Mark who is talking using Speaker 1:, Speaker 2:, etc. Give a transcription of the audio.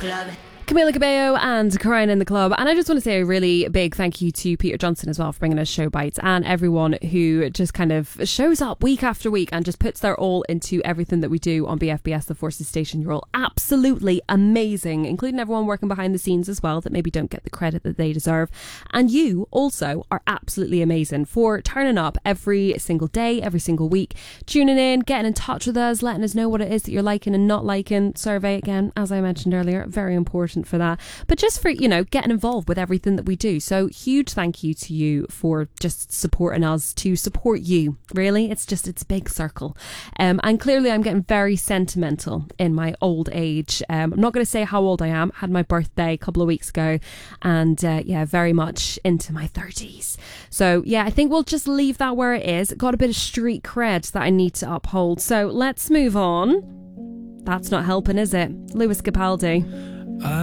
Speaker 1: Camila Cabello and Crying in the Club. And I just want to say a really big thank you to Peter Johnson as well for bringing us Show Bites, and everyone who just kind of shows up week after week and just puts their all into everything that we do on BFBS The Forces Station. You're all absolutely amazing, including everyone working behind the scenes as well that maybe don't get the credit that they deserve. And you also are absolutely amazing for turning up every single day, every single week, tuning in, getting in touch with us, letting us know what it is that you're liking and not liking. Survey, again, as I mentioned earlier, very important for that, but just for, you know, getting involved with everything that we do. So huge thank you to you for just supporting us to support you. Really, it's a big circle. And clearly I'm getting very sentimental in my old age. I'm not going to say how old I am. Had my birthday a couple of weeks ago, and very much into my 30s. So yeah, I think we'll just leave that where it is. Got a bit of street cred that I need to uphold. So let's move on. That's not helping, is it? Lewis Capaldi.